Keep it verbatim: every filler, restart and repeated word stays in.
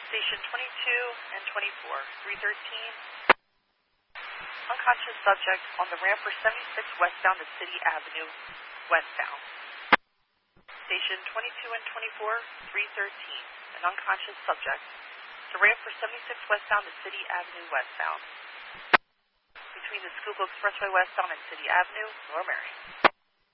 Station twenty-two and twenty-four, three thirteen. Unconscious subject on the ramp for seventy-six westbound to City Avenue, westbound. Station twenty-two and twenty-four, three thirteen. An unconscious subject. The ramp for seventy-six westbound to City Avenue, westbound. Between the Schuylkill Expressway westbound and City Avenue, Lower Merion.